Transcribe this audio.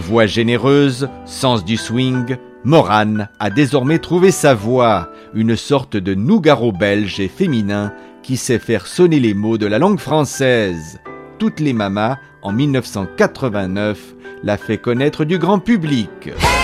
Voix généreuse, sens du swing, Morane a désormais trouvé sa voix, une sorte de Nougaro belge et féminin qui sait faire sonner les mots de la langue française. Toutes les mamas, en 1989, l'a fait connaître du grand public.